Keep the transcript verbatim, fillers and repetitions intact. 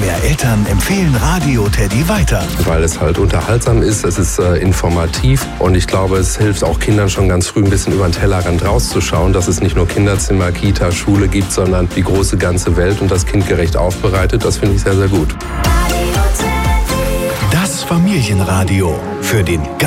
mehr Eltern empfehlen Radio Teddy weiter. Weil es halt unterhaltsam ist, es ist äh, informativ und ich glaube, es hilft auch Kindern schon ganz früh ein bisschen über den Tellerrand rauszuschauen, dass es nicht nur Kinderzimmer, Kita, Schule gibt, sondern die große ganze Welt und das kindgerecht aufbereitet. Das finde ich sehr, sehr gut. Das Familienradio für den